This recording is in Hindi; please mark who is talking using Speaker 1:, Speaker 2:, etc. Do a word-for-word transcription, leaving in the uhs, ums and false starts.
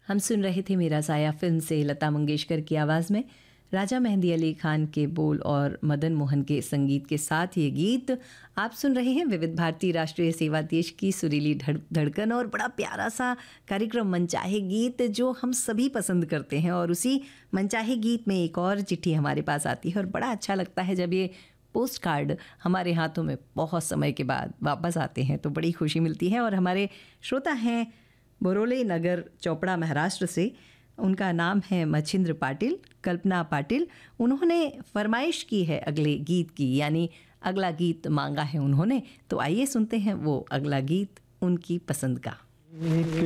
Speaker 1: हम सुन रहे थे मेरा साया फिल्म से लता मंगेशकर की आवाज़ में राजा मेहंदी अली खान के बोल और मदन मोहन के संगीत के साथ ये गीत आप सुन रहे हैं विविध भारती राष्ट्रीय सेवा देश की सुरीली धड़ धड़कन और बड़ा प्यारा सा कार्यक्रम मनचाहे गीत जो हम सभी पसंद करते हैं। और उसी मनचाहे गीत में एक और चिट्ठी हमारे पास आती है और बड़ा अच्छा लगता है जब ये पोस्ट कार्ड हमारे हाथों में बहुत समय के बाद वापस आते हैं तो बड़ी खुशी मिलती है। और हमारे श्रोता हैं बोरोले नगर चोपड़ा महाराष्ट्र से, उनका नाम है मच्छिंद्र पाटिल, कल्पना पाटिल। उन्होंने फरमाइश की है अगले गीत की, यानी अगला गीत मांगा है उन्होंने। तो आइए सुनते हैं वो अगला गीत उनकी पसंद का।